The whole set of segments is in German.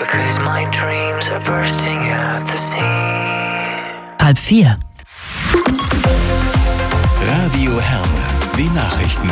because my dreams are bursting at the seams. 3:30. Radio Herne, die Nachrichten.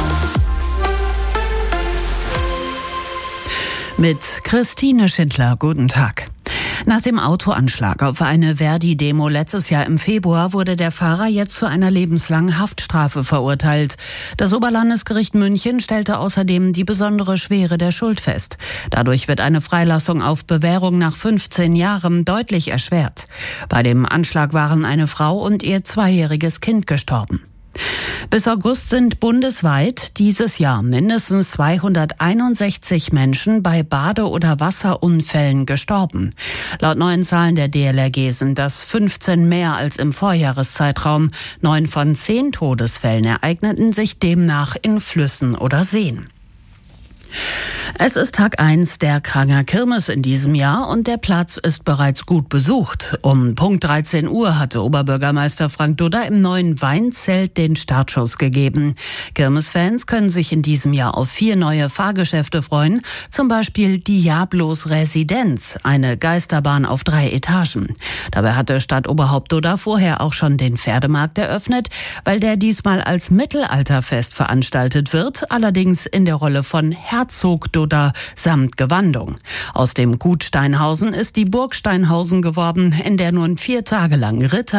Mit Christine Schindler, guten Tag. Nach dem Autoanschlag auf eine Verdi-Demo letztes Jahr im Februar wurde der Fahrer jetzt zu einer lebenslangen Haftstrafe verurteilt. Das Oberlandesgericht München stellte außerdem die besondere Schwere der Schuld fest. Dadurch wird eine Freilassung auf Bewährung nach 15 Jahren deutlich erschwert. Bei dem Anschlag waren eine Frau und ihr 2-jähriges Kind gestorben. Bis August sind bundesweit dieses Jahr mindestens 261 Menschen bei Bade- oder Wasserunfällen gestorben. Laut neuen Zahlen der DLRG sind das 15 mehr als im Vorjahreszeitraum. 9 von 10 Todesfällen ereigneten sich demnach in Flüssen oder Seen. Es ist Tag 1 der Kranger Kirmes in diesem Jahr und der Platz ist bereits gut besucht. Um Punkt 13 Uhr hatte Oberbürgermeister Frank Dudda im neuen Weinzelt den Startschuss gegeben. Kirmesfans können sich in diesem Jahr auf 4 neue Fahrgeschäfte freuen, zum Beispiel Diablos Residenz, eine Geisterbahn auf 3 Etagen. Dabei hatte Stadtoberhaupt Dudda vorher auch schon den Pferdemarkt eröffnet, weil der diesmal als Mittelalterfest veranstaltet wird, allerdings in der Rolle von Herzog Dudda samt Gewandung. Aus dem Gut Steinhausen ist die Burg Steinhausen geworden, in der nun 4 Tage lang Ritter,